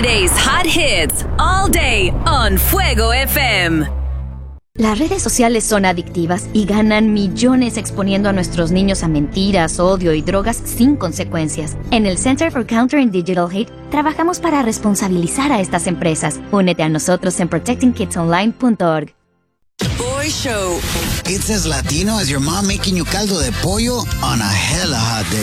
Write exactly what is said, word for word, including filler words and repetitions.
Today's hot hits all day on Fuego F M. Las redes sociales son adictivas y ganan millones exponiendo a nuestros niños a mentiras, odio y drogas sin consecuencias. En el Center for Countering Digital Hate trabajamos para responsabilizar a estas empresas. Únete a nosotros en protecting kids online punto org. The Boy Show. It's as Latino as your mom making you caldo de pollo on a hella hot day.